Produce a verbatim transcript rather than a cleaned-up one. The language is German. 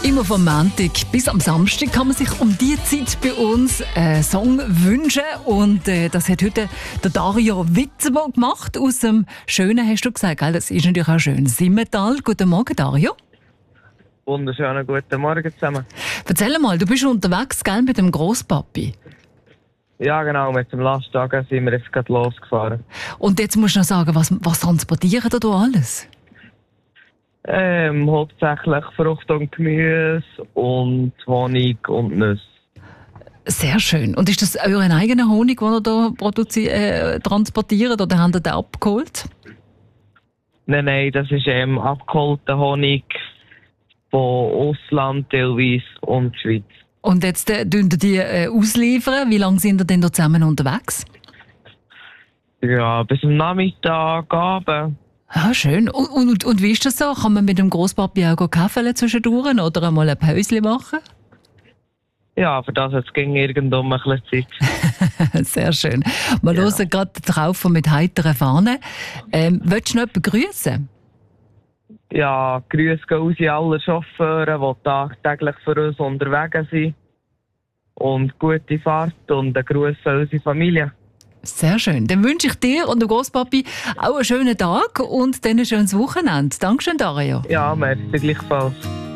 Immer vom Montag bis am Samstag kann man sich um diese Zeit bei uns einen Song wünschen. Und äh, das hat heute der Dario Witzebo gemacht. Aus dem schönen, hast du gesagt, gell? Das ist natürlich auch schön. Simmental. Guten Morgen, Dario. Wunderschönen guten Morgen zusammen. Erzähl mal, du bist unterwegs, gell, mit dem Grosspapi. Ja, genau, mit dem Lastwagen sind wir jetzt gerade losgefahren. Und jetzt musst du noch sagen, was, was transportieren da alles? Ähm, hauptsächlich Frucht und Gemüse und Honig und Nüsse. Sehr schön. Und ist das euren eigenen Honig, den ihr da produzi- äh, transportiert, oder habt ihr den abgeholt? Nein, nein, das ist ähm, abgeholter Honig von Ausland teilweise und Schweiz. Und jetzt äh, tun ihr die äh, ausliefern. Wie lange sind ihr denn da zusammen unterwegs? Ja, bis am Nachmittag, Abend. Ah, schön. Und, und, und wie ist das so? Kann man mit dem Grosspapi auch Kaffee zwischendurch oder einmal ein Päuschen machen? Ja, für das jetzt ging irgendwann ein bisschen Zeit. Sehr schön. Wir Ja. hören gerade den Traufer mit heiteren Fahnen. Ähm, willst du noch jemanden grüßen? Ja, Grüße gehen raus an alle Chauffeure, die tagtäglich für uns unterwegs sind. Und gute Fahrt und einen Gruß an unsere Familie. Sehr schön. Dann wünsche ich dir und dem Grosspapi auch einen schönen Tag und dann ein schönes Wochenende. Dankeschön, Dario. Ja, merci gleichfalls.